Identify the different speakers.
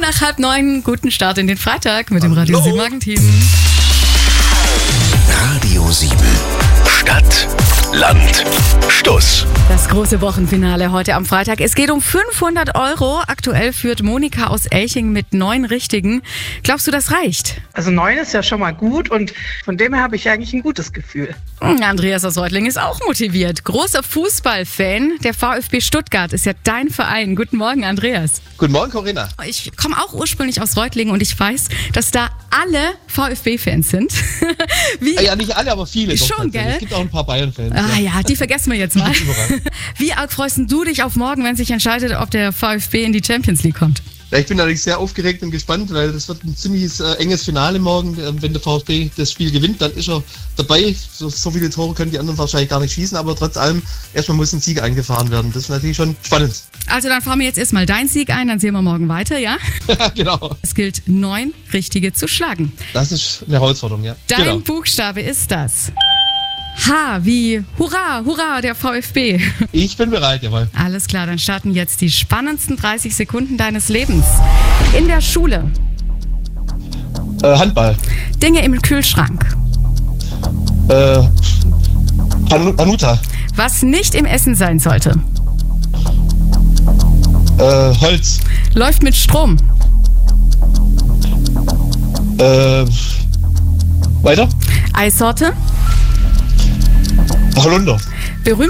Speaker 1: nach 8:30. Guten Start in den Freitag mit dem Radio 7 Morgenteam.
Speaker 2: Radio 7. Stadt, Land, Stuss.
Speaker 1: Das große Wochenfinale heute am Freitag. Es geht um 500 €. Aktuell führt Monika aus Elching mit 9 Richtigen. Glaubst du, das reicht?
Speaker 3: Also 9 ist ja schon mal gut und von dem her habe ich eigentlich ein gutes Gefühl.
Speaker 1: Andreas aus Reutlingen ist auch motiviert. Großer Fußballfan. Der VfB Stuttgart ist ja dein Verein. Guten Morgen, Andreas.
Speaker 4: Guten Morgen, Corinna.
Speaker 1: Ich komme auch ursprünglich aus Reutlingen und ich weiß, dass da alle VfB-Fans sind.
Speaker 4: Ja, nicht alle, aber viele.
Speaker 1: Schon, gell?
Speaker 4: Es gibt auch ein paar Bayern-Fans.
Speaker 1: Ja, die vergessen wir jetzt mal. Wie arg freust du dich auf morgen, wenn sich entscheidet, ob der VfB in die Champions League kommt?
Speaker 4: Ja, ich bin natürlich sehr aufgeregt und gespannt, weil das wird ein ziemlich enges Finale morgen. Wenn der VfB das Spiel gewinnt, dann ist er dabei. So viele Tore können die anderen wahrscheinlich gar nicht schießen, aber trotz allem, erstmal muss ein Sieg eingefahren werden. Das ist natürlich schon spannend.
Speaker 1: Also dann fahren wir jetzt erstmal deinen Sieg ein, dann sehen wir morgen weiter, ja?
Speaker 4: Genau.
Speaker 1: Es gilt 9 Richtige zu schlagen.
Speaker 4: Das ist eine Herausforderung, ja.
Speaker 1: Dein Buchstabe ist das. H wie Hurra, Hurra, der VfB.
Speaker 4: Ich bin bereit, jawohl.
Speaker 1: Alles klar, dann starten jetzt die spannendsten 30 Sekunden deines Lebens. In der Schule.
Speaker 4: Handball.
Speaker 1: Dinge im Kühlschrank.
Speaker 4: Hanuta.
Speaker 1: Was nicht im Essen sein sollte.
Speaker 4: Holz.
Speaker 1: Läuft mit Strom.
Speaker 4: Weiter?
Speaker 1: Eissorte.
Speaker 4: Holunder.